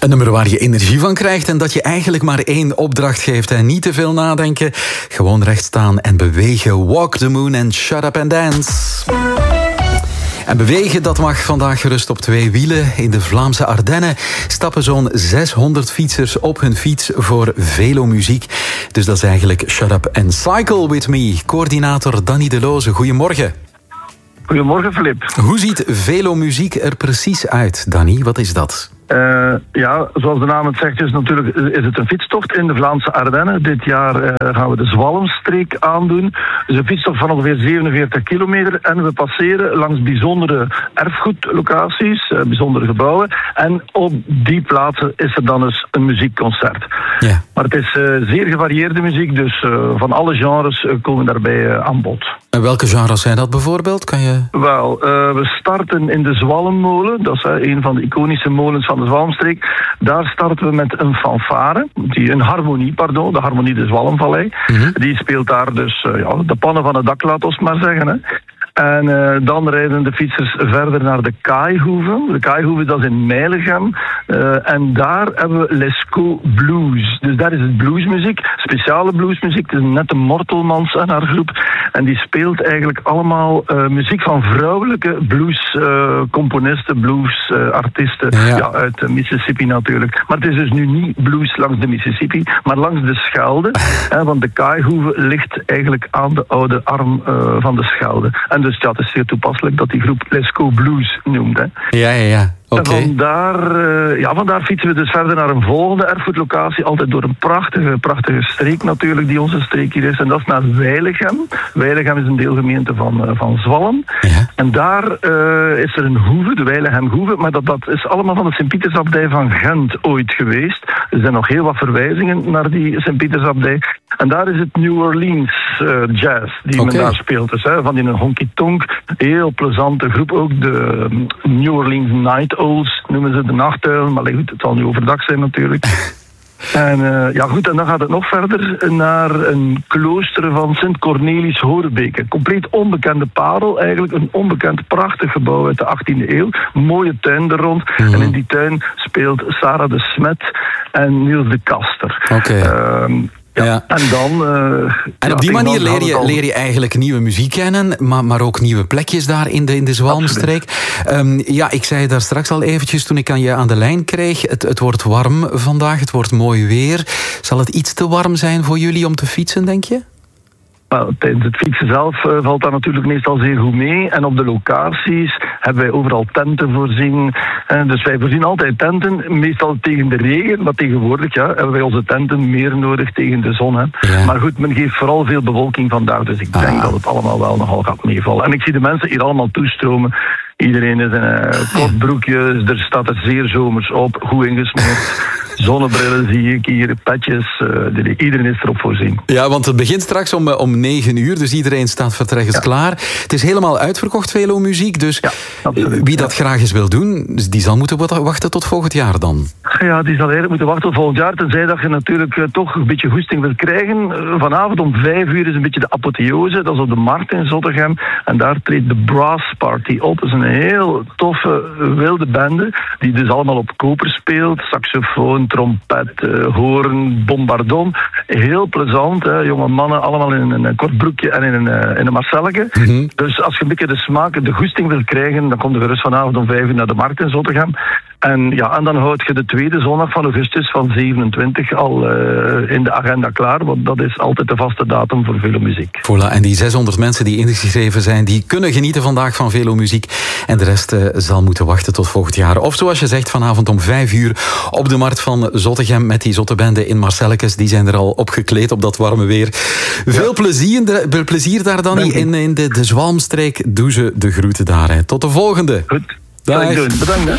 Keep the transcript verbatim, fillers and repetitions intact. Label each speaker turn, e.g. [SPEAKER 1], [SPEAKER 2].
[SPEAKER 1] Een nummer waar je energie van krijgt en dat je eigenlijk maar één opdracht geeft. En niet te veel nadenken, gewoon recht staan en bewegen. Walk the moon and shut up and dance. En bewegen, dat mag vandaag gerust op twee wielen. In de Vlaamse Ardennen stappen zo'n zeshonderd fietsers op hun fiets voor Velomuziek. Dus dat is eigenlijk Shut Up and Cycle With Me. Coördinator Danny Deloze, goedemorgen.
[SPEAKER 2] Goedemorgen, Filip.
[SPEAKER 1] Hoe ziet Velomuziek er precies uit, Danny? Wat is dat?
[SPEAKER 2] Uh, ja, zoals de naam het zegt, is, natuurlijk, is het een fietstocht in de Vlaamse Ardennen. Dit jaar uh, gaan we de Zwalmstreek aandoen. Dus een fietstocht van ongeveer zevenenveertig kilometer. En we passeren langs bijzondere erfgoedlocaties, uh, bijzondere gebouwen. En op die plaatsen is er dan dus een muziekconcert. Yeah. Maar het is uh, zeer gevarieerde muziek, dus uh, van alle genres uh, komen daarbij uh, aan bod.
[SPEAKER 1] En welke genres zijn dat bijvoorbeeld? Kan je...
[SPEAKER 2] Wel, uh, we starten in de Zwalmmolen. Dat is uh, een van de iconische molens van de Zwalmstreek. Daar starten we met een fanfare, die, een harmonie, pardon, de harmonie de Zwalmvallei. Mm-hmm. Die speelt daar dus uh, ja, de pannen van het dak, laat ons maar zeggen. Hè. En uh, dan rijden de fietsers verder naar de Kaaihoeve. De Kaaihoeve, dat is in Meilegem. Uh, en daar hebben we Lescaut Blues. Dus daar is het bluesmuziek, speciale bluesmuziek. Het is net de Mortelmans en haar groep. En die speelt eigenlijk allemaal uh, muziek van vrouwelijke bluescomponisten, uh, bluesartiesten. Uh, ja. ja, uit uh, Mississippi natuurlijk. Maar het is dus nu niet blues langs de Mississippi, maar langs de Schelde. hè, want de Kaaihoeve ligt eigenlijk aan de oude arm uh, van de Schelde. En dus ja, het is zeer toepasselijk dat die groep Lescaut Blues noemt. Hè.
[SPEAKER 1] Ja, ja, ja. Okay.
[SPEAKER 2] En vandaar, uh, ja, vandaar fietsen we dus verder naar een volgende erfgoedlocatie. Altijd door een prachtige, prachtige streek natuurlijk, die onze streek hier is. En dat is naar Weilegem. Weilegem is een deelgemeente van, uh, van Zwalm. Ja. En daar uh, is er een hoeve, de Weilegem-hoeve. Maar dat, dat is allemaal van de Sint-Pietersabdij van Gent ooit geweest. Er zijn nog heel wat verwijzingen naar die Sint-Pietersabdij. En daar is het New Orleans uh, jazz die okay. men daar speelt. Dus, hè, van die honky-tonk, heel plezante groep ook. De um, New Orleans Night Owls noemen ze de nachtuilen. Maar goed, het zal nu overdag zijn natuurlijk. En uh, ja goed, en dan gaat het nog verder naar een klooster van Sint Cornelis Horebeke. Een compleet onbekende parel, eigenlijk een onbekend prachtig gebouw uit de achttiende eeuw. Een mooie tuin er rond. Mm-hmm. En in die tuin speelt Sarah de Smet en Niels de Kaster. Oké. Okay. Uh, Ja, ja. En dan... Uh,
[SPEAKER 1] en op ja, die manier leer je, leer je eigenlijk nieuwe muziek kennen, maar, maar ook nieuwe plekjes daar in de, in de Zwalmstreek. Um, ja, ik zei daar straks al eventjes toen ik aan je aan de lijn kreeg. Het, het wordt warm vandaag, het wordt mooi weer. Zal het iets te warm zijn voor jullie om te fietsen, denk je?
[SPEAKER 2] Nou, tijdens het fietsen zelf uh, valt dat natuurlijk meestal zeer goed mee. En op de locaties hebben wij overal tenten voorzien. En dus wij voorzien altijd tenten, meestal tegen de regen. Maar tegenwoordig ja, hebben wij onze tenten meer nodig tegen de zon. Hè. Ja. Maar goed, men geeft vooral veel bewolking vandaag. Dus ik denk ah. dat het allemaal wel nogal gaat meevallen. En ik zie de mensen hier allemaal toestromen. Iedereen is in een kort broekje. Er staat er zeer zomers op, goed ingesmeerd. Zonnebrillen zie ik hier, petjes. Uh, iedereen is erop voorzien.
[SPEAKER 1] Ja, want het begint straks om, om negen uur, dus iedereen staat vertrekkers ja. klaar. Het is helemaal uitverkocht, Velomuziek. Dus ja, wie dat ja. graag eens wil doen, die zal moeten wachten tot volgend jaar dan.
[SPEAKER 2] Ja, die zal eigenlijk moeten wachten tot volgend jaar. Tenzij dat je natuurlijk uh, toch een beetje goesting wil krijgen. Uh, vanavond om vijf uur is een beetje de apotheose. Dat is op de Markt in Zottegem. En daar treedt de Brass Party op. Dat is een heel toffe, wilde bende. Die dus allemaal op koper speelt. Saxofoon, trompet, uh, hoorn, bombardon. Heel plezant, hè? Jonge mannen, allemaal in een, een kort broekje en in een, uh, in een marcelletje. Mm-hmm. Dus als je een beetje de smaak, de goesting wil krijgen, dan kom je gerust vanavond om vijf uur naar de Markt in Zottegem. En, ja, en dan houd je de tweede zondag van augustus van zevenentwintig al uh, in de agenda klaar, want dat is altijd de vaste datum voor Velomuziek.
[SPEAKER 1] Voilà, en die zeshonderd mensen die ingeschreven zijn, die kunnen genieten vandaag van Velomuziek. En de rest uh, zal moeten wachten tot volgend jaar. Of zoals je zegt, vanavond om vijf uur op de Markt van Zottegem met die zottebende in Marcellekes. Die zijn er al opgekleed op dat warme weer. Ja. Veel plezier, plezier daar, Danny, in, in de, de Zwalmstreek. Doe ze de groeten daar. Hè. Tot de volgende.
[SPEAKER 2] Goed, bedankt. Bedankt.